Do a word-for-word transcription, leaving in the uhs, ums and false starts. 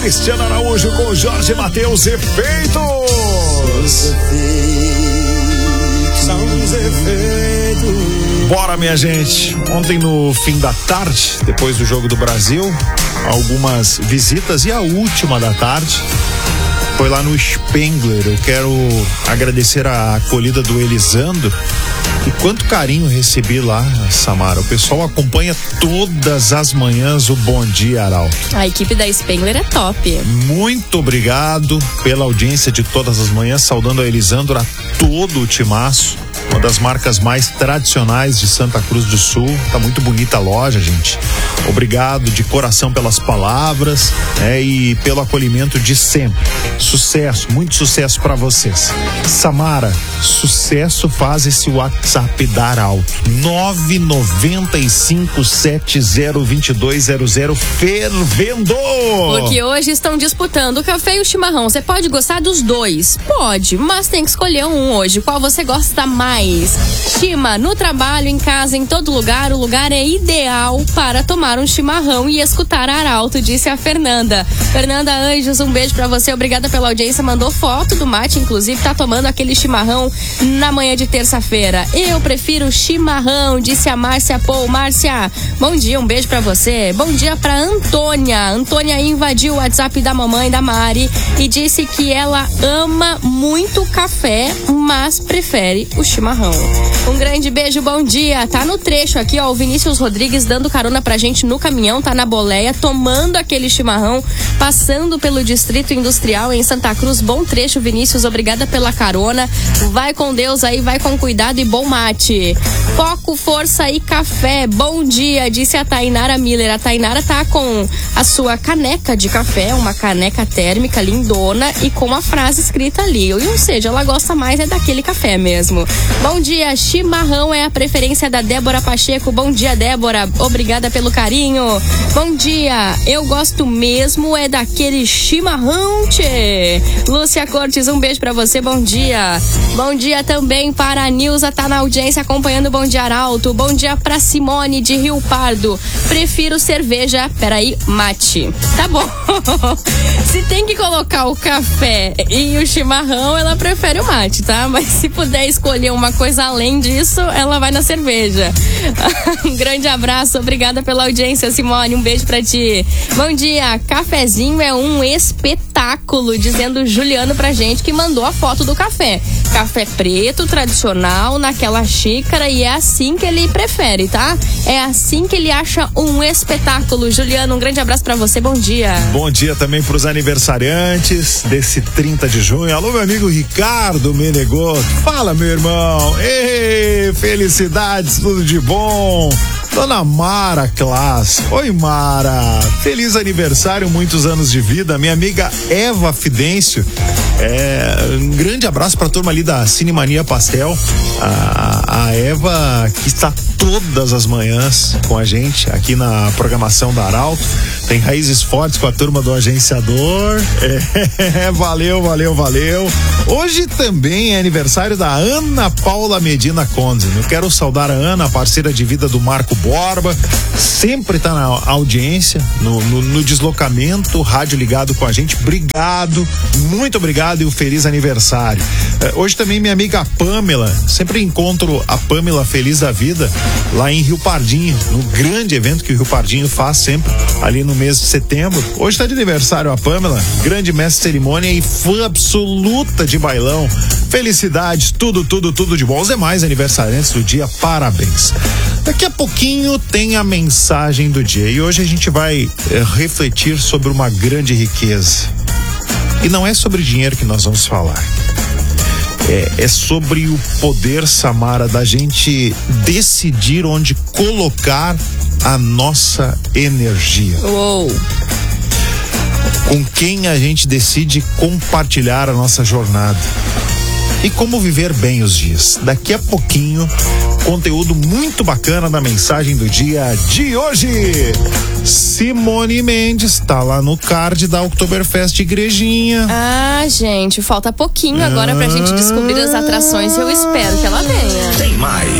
Cristiano Araújo com Jorge Mateus, Efeitos. São os efeitos. Bora, minha gente. Ontem no fim da tarde, depois do Jogo do Brasil, algumas visitas, e a última da tarde foi lá no Spengler. Eu quero agradecer a acolhida do Elisandro. E quanto carinho recebi lá, Samara. O pessoal acompanha todas as manhãs o Bom Dia Arauto. A equipe da Spengler é top. Muito obrigado pela audiência de todas as manhãs, saudando a Elisandro, a todo o timaço. Uma das marcas mais tradicionais de Santa Cruz do Sul. Tá muito bonita a loja, gente. Obrigado de coração pelas palavras, né, e pelo acolhimento de sempre. Sucesso, muito sucesso para vocês. Samara, sucesso faz esse WhatsApp dar alto. nove nove cinco sete zero dois dois zero zero fervendo. Porque hoje estão disputando o café e o chimarrão. Você pode gostar dos dois? Pode, mas tem que escolher um hoje. Qual você gosta mais? Chima, no trabalho, em casa, em todo lugar, o lugar é ideal para tomar um chimarrão e escutar Arauto, disse a Fernanda. Fernanda Anjos, um beijo pra você, obrigada pela audiência, mandou foto do mate, inclusive tá tomando aquele chimarrão na manhã de terça-feira. Eu prefiro chimarrão, disse a Márcia Pou. Márcia, bom dia, um beijo pra você. Bom dia pra Antônia. Antônia invadiu o WhatsApp da mamãe, da Mari, e disse que ela ama muito café, mas prefere o chimarrão. Um grande beijo, bom dia. Tá no trecho aqui, ó, o Vinícius Rodrigues dando carona pra gente no caminhão, tá na boleia, tomando aquele chimarrão, passando pelo Distrito Industrial em Santa Cruz. Bom trecho, Vinícius, obrigada pela carona. Vai com Deus aí, vai com cuidado e bom mate. Foco, força e café. Bom dia, disse a Tainara Miller. A Tainara tá com a sua caneca de café, uma caneca térmica lindona e com a frase escrita ali. Ou seja, ela gosta mais é daquele café mesmo. Bom dia, chimarrão é a preferência da Débora Pacheco. Bom dia, Débora, obrigada pelo carinho. Bom dia, eu gosto mesmo é daquele chimarrão, tchê. Lúcia Cortes, um beijo pra você, bom dia. Bom dia também para a Nilza, tá na audiência acompanhando o Bom Dia Arauto. Bom dia pra Simone de Rio Pardo. Prefiro cerveja, peraí, mate. Tá bom. Se tem que colocar o café e o chimarrão, ela prefere o mate, tá? Mas se puder escolher uma coisa além disso, ela vai na cerveja. Um grande abraço, obrigada pela audiência, Simone, um beijo pra ti. Bom dia, cafezinho é um espetáculo, dizendo o Juliano pra gente, que mandou a foto do café. Café preto, tradicional, naquela xícara, e é assim que ele prefere, tá? É assim que ele acha um espetáculo. Juliano, um grande abraço pra você, bom dia. Bom dia também pros aniversariantes desse trinta de junho. Alô, meu amigo Ricardo Menegoto. Fala, meu irmão. Ei, felicidades, tudo de bom. Dona Mara Class. Oi, Mara. Feliz aniversário, muitos anos de vida. Minha amiga Eva Fidêncio. É, um grande abraço pra turma ali da Cinemania Pastel. A, a Eva, que está todas as manhãs com a gente aqui na programação da Arauto. Tem Raízes Fortes com a turma do Agenciador. É, valeu, valeu, valeu. Hoje também é aniversário da Ana Paula Medina Conde. Eu quero saudar a Ana, parceira de vida do Marco Borba. Sempre tá na audiência, no, no, no deslocamento, rádio ligado com a gente. Obrigado, muito obrigado e um feliz aniversário. É, hoje também minha amiga Pamela, sempre encontro a Pamela Feliz da Vida lá em Rio Pardinho, no grande evento que o Rio Pardinho faz sempre ali no mês de setembro. Hoje tá de aniversário a Pamela, grande mestre de cerimônia e fã absoluta de bailão. Felicidades, tudo, tudo, tudo de bom. Os demais aniversariantes do dia, parabéns. Daqui a pouquinho tem a mensagem do dia e hoje a gente vai é, refletir sobre uma grande riqueza. E não é sobre dinheiro que nós vamos falar. É, é sobre o poder, Samara, da gente decidir onde colocar a nossa energia. Uou. Com quem a gente decide compartilhar a nossa jornada. E como viver bem os dias. Daqui a pouquinho, conteúdo muito bacana da mensagem do dia de hoje. Simone Mendes tá lá no card da Oktoberfest Igrejinha. Ah, gente, falta pouquinho agora pra gente descobrir as atrações e eu espero que ela venha. Tem mais.